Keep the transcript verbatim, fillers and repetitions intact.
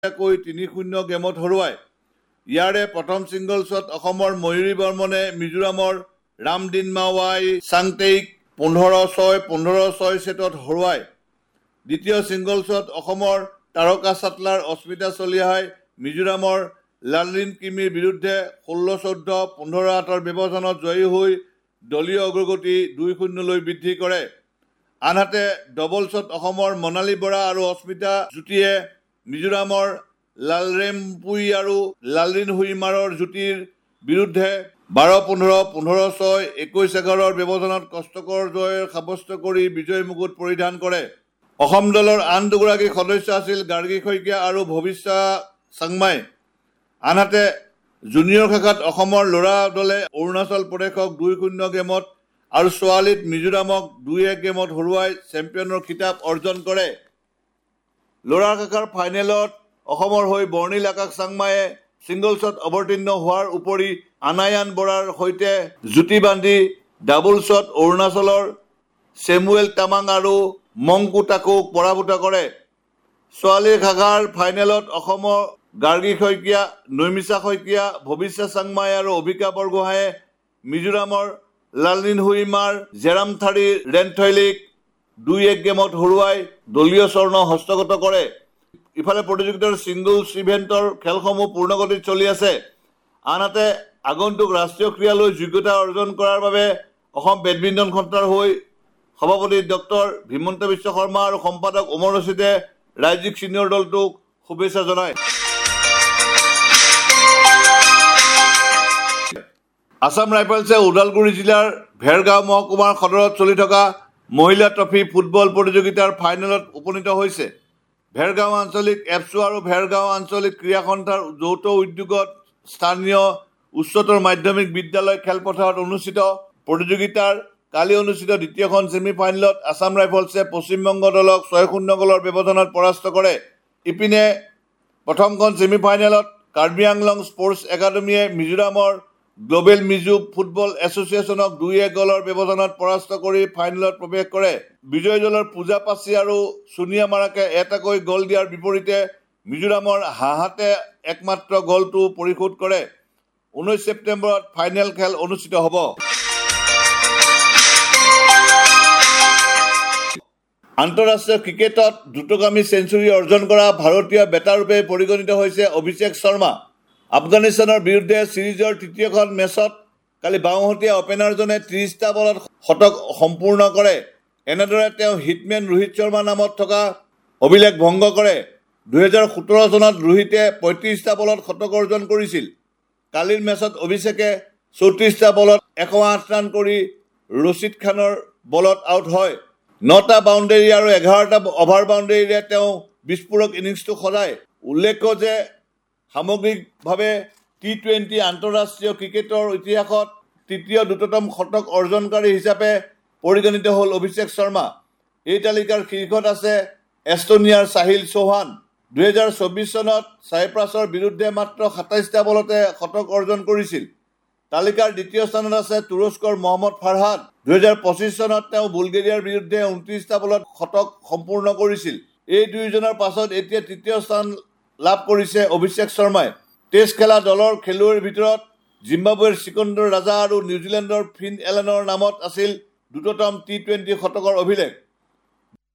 কৈ তিনি শূন্য গেমত হৰুৱায়। ইয়াৰে প্ৰথম ছিংগলছত অসমৰ ময়ূৰী বৰ্মনে মিজোৰামৰ ৰামদিনমাৱাই চাংটেইক পোন্ধৰ ছয় পোন্ধৰ ছয় ছেটত হৰুৱায়। দ্বিতীয় ছিংগলছত অসমৰ তাৰকা চাটলাৰ অস্মিতা চলিহাই মিজোৰামৰ লালৰিন কিমিৰ বিৰুদ্ধে ষোল্ল চৈধ্য পোন্ধৰ আঠৰ ব্যৱধানত জয়ী হৈ দলীয় অগ্ৰগতি দুই শূন্যলৈ বৃদ্ধি কৰে। আনহাতে ডবলছত অসমৰ মনালী বৰা আৰু অস্মিতা যুটীয়ে মিজোৰামৰ লালৰেমপুই আৰু লালৰিন হুইমাৰৰ যুটিৰ বিৰুদ্ধে বাৰ পোন্ধৰ পোন্ধৰ ছয় একৈছ এঘাৰৰ ব্যৱধানত কষ্টকৰ জয় সাব্যস্ত কৰি বিজয় মুকুট পৰিধান কৰে। অসম দলৰ আন দুগৰাকী সদস্য আছিল গাৰ্গী শইকীয়া আৰু ভৱিষ্যা চাংমাই। আনহাতে জুনিয়ৰ শাখাত অসমৰ ল'ৰা দলে অৰুণাচল প্ৰদেশক দুই শূন্য গেমত আৰু ছোৱালীত মিজোৰামক দুই এক গেমত হৰুৱাই চেম্পিয়নৰ খিতাপ অৰ্জন কৰে। ল'ৰা শাখাৰ ফাইনেলত অসমৰ হৈ বৰ্ণিল আকাশ চাংমায়ে ছিংগলছত অৱতীৰ্ণ হোৱাৰ উপৰি আনায়ান বৰাৰ সৈতে যুটি বান্ধি ডাবলছত অৰুণাচলৰ চেমুৱেল তামাং আৰু মংকু টাকুক পৰাভূত কৰে। ছোৱালীৰ শাখাৰ ফাইনেলত অসমৰ গাৰ্গী শইকীয়া, নৈমিষা শইকীয়া, ভৱিষ্যা চাংমাই আৰু অভিকা বৰগোহাঁয়ে মিজোৰামৰ লালৰিন হুইমাৰ জেৰামথাৰী ৰেনথৈলিক দুই এক গেমত হৰুৱাই দলীয় স্বৰ্ণ হস্তগত কৰে। ইফালে প্ৰতিযোগিতাৰ ছিংগলছ ইভেণ্টৰ খেলসমূহ পূৰ্ণগতিত চলি আছে। আনহাতে আগন্তুক ৰাষ্ট্ৰীয় ক্ৰীড়ালৈ যোগ্যতা অৰ্জন কৰাৰ বাবে অসম বেডমিণ্টন সন্থাৰ হৈ সভাপতি ডক্টৰ হিমন্ত বিশ্ব শৰ্মা আৰু সম্পাদক ওমৰ ৰচিদে ৰাজ্যিক ছিনিয়ৰ দলটোক শুভেচ্ছা জনায়। আছাম ৰাইফলছে ওদালগুৰি জিলাৰ ভেৰগাঁও মহকুমাৰ সদৰত চলি থকা মহিলা ট্ৰফী ফুটবল প্ৰতিযোগিতাৰ ফাইনেলত উপনীত হৈছে। ভেৰগাঁও আঞ্চলিক এপছু আৰু ভেৰগাঁও আঞ্চলিক ক্ৰীড়া সন্থাৰ যৌথ উদ্যোগত স্থানীয় উচ্চতৰ মাধ্যমিক বিদ্যালয় খেলপথাৰত অনুষ্ঠিত প্ৰতিযোগিতাৰ কালি অনুষ্ঠিত দ্বিতীয়খন ছেমি ফাইনেলত আছাম ৰাইফলছে পশ্চিমবংগ দলক ছয় শূন্য গ'লৰ ব্যৱধানত পৰাস্ত কৰে। ইপিনে প্ৰথমখন ছেমি ফাইনেলত কাৰ্বি আংলং স্পৰ্টছ একাডেমীয়ে মিজোৰামৰ গ্ল'বেল মিজো ফুটবল এছ'চিয়েশ্যনক দুই এক গ'লৰ ব্যৱধানত পৰাস্ত কৰি ফাইনেলত প্ৰৱেশ কৰে। বিজয়ী দলৰ পূজা পাচি আৰু সোনিয়া মাৰাকে এটাকৈ গ'ল দিয়াৰ বিপৰীতে মিজোৰামৰ হাহাতে একমাত্ৰ গ'লটো পৰিশোধ কৰে। ঊনৈছ ছেপ্টেম্বৰত ফাইনেল খেল অনুষ্ঠিত হ'ব। আন্তঃৰাষ্ট্ৰীয় ক্ৰিকেটত দ্ৰুতগামী চেঞ্চুৰী অৰ্জন কৰা ভাৰতীয় বেটাৰৰূপে পৰিগণিত হৈছে অভিষেক শৰ্মা। আফগানিস্তানৰ বিৰুদ্ধে ছিৰিজৰ তৃতীয়খন মেচত কালি বাওঁহতীয়া অপেনাৰজনে ত্ৰিছটা বলত শতক সম্পূৰ্ণ কৰে। এনেদৰে তেওঁ হিটমেন ৰোহিত শৰ্মা নামত থকা অভিলেখ ভংগ কৰে। দুহেজাৰ সোতৰ চনত ৰোহিতে পঁয়ত্ৰিছটা বলত শতক অৰ্জন কৰিছিল। কালিৰ মেচত অভিষেকে চৌত্ৰিছটা বলত এশ আঠ ৰান কৰি ৰছিদ খানৰ বলত আউট হয়। নটা বাউণ্ডেৰী আৰু এঘাৰটা অভাৰ বাউণ্ডেৰীৰে তেওঁ বিস্ফোৰক ইনিংছটো সজায়। উল্লেখ্য যে সামগ্ৰিকভাৱে টি টুৱেণ্টি আন্তঃৰাষ্ট্ৰীয় ক্ৰিকেটৰ ইতিহাসত তৃতীয় দ্ৰুততম শতক অৰ্জনকাৰী হিচাপে পৰিগণিত হ'ল অভিষেক শৰ্মা। এই তালিকাৰ শীৰ্ষত আছে এষ্টনিয়াৰ চাহিল চৌহান। দুহেজাৰ চৌবিছ চনত ছাইপ্ৰাছৰ বিৰুদ্ধে মাত্ৰ সাতাইছটা বলতে শতক অৰ্জন কৰিছিল। তালিকাৰ দ্বিতীয় স্থানত আছে তুৰস্কৰ মহম্মদ ফাৰহাদ। দুহেজাৰ পঁচিছ চনত তেওঁ বুলগেৰিয়াৰ বিৰুদ্ধে ঊনত্ৰিছটা বলত শতক সম্পূৰ্ণ কৰিছিল। এই দুয়োজনৰ পাছত এতিয়া তৃতীয় স্থান লাভ কৰিছে অভিষেক শৰ্মাই। টেষ্ট খেলা দলৰ খেলুৱৈৰ ভিতৰত জিম্বাবুৱেৰ চিকন্দৰ ৰাজা আৰু নিউজিলেণ্ডৰ ফিন এলেনৰ নামত আছিল দ্ৰুততম টি টুৱেণ্টি শতকৰ অভিলেখ।